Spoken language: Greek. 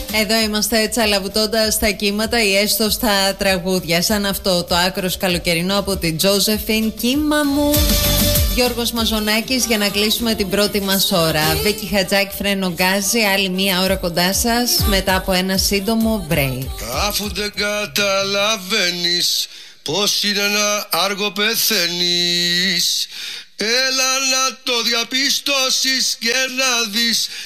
Εδώ είμαστε τσαλαβουτώντας τα κύματα ή έστω στα τραγούδια. Σαν αυτό το άκρος καλοκαιρινό από την Τζόζεφιν, κύμα μου. Γιώργος Μαζονάκης για να κλείσουμε την πρώτη μας ώρα. Βίκη Χατζάκη, Φρένο Γκάζι, άλλη μία ώρα κοντά σας μετά από ένα σύντομο break. Αφού δεν καταλαβαίνεις πως είναι ένα άργο πεθαίνεις, έλα να το διαπιστώσεις και να δεις